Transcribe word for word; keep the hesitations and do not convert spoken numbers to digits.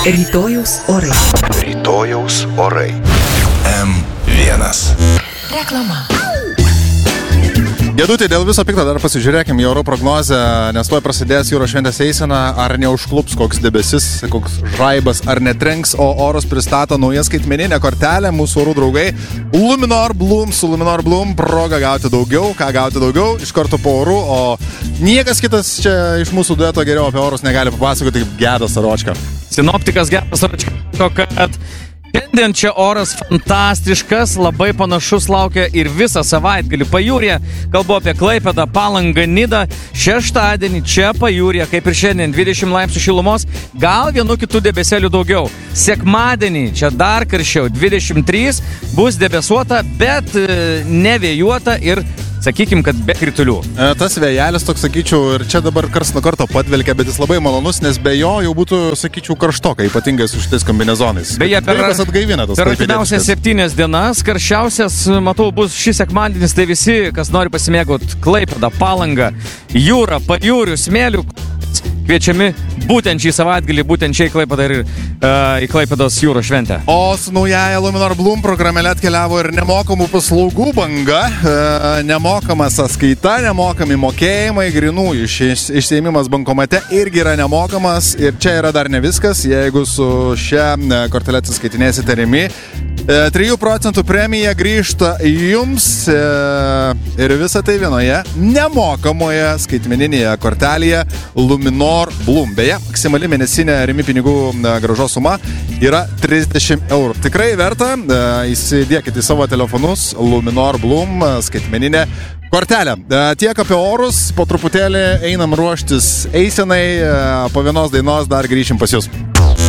Rytojaus orai. Rytojaus orai. M vienas. Reklama. Gedutė, dėl viso pikto dar pasižiūrėkime į oro prognozę, nes tuoj prasidės jūros šventės eisena, ar neužklups koks debesis, koks žaibas, ar netrenks, o oras pristato naują skaitmeninę kortelę, mūsų orų draugai Luminor Bloom. Su Luminor Bloom proga gauti daugiau, ką gauti daugiau, iš karto po orų, o niekas kitas čia iš mūsų dueto geriau apie orus negali papasakoti kaip Gedas Aročka. Sinoptikas Gedas Aročka, kad šiandien čia oras fantastiškas, labai panašus laukia ir visą savaitgalį pajūrėje. Kalbu apie Klaipėdą, Palangą, Nidą. Šeštadienį čia pajūrėje, kaip ir šiandien, dvidešimt laipsnių šilumos, gal vienu kitų debesėlių daugiau. Sekmadienį čia dar karščiau, dvidešimt trys, bus debesuota, bet ne vėjuota ir sakykim, kad be kritulių. E, tas vėjelis toks, sakyčiau, ir čia dabar kars nuo karto padvelkia, bet jis labai malonus, nes be jo jau būtų, sakyčiau, karštoka, ypatingai su šitais kombinezonais. Beje, per, atgaivina, per atimiausias septynias dienas, karščiausias, matau, bus šis sekmadienis, tai visi, kas nori pasimėgauti Klaipėdą, Palangą, jūrą, pajūrių, smėlių, kviečiami būtent šį savaitgalį, būtent čia į Klaipėdą ir uh, į Klaipėdos jūros šventę. O su naujaja Luminor Bloom programėle atkeliavo ir nemokamų paslaugų banga, uh, nemokama sąskaita, nemokami mokėjimai, grinųjų iš, išsiėmimas bankomate irgi yra nemokamas. Ir čia yra dar ne viskas, jeigu su šia kortelė atsiskaitinėsite rimi, trijų procentų premija grįžta jums ir visą tai vienoje nemokamoje skaitmeninėje kortelėje Luminor Bloom. Beje, maksimali mėnesinė rimi pinigų grąžos suma yra trisdešimt eurų. Tikrai verta, įsidėkite į savo telefonus Luminor Bloom skaitmeninę kortelę. Tiek apie orus, po truputėlį einam ruoštis eisenai, po vienos dainos dar grįšim pas jūs.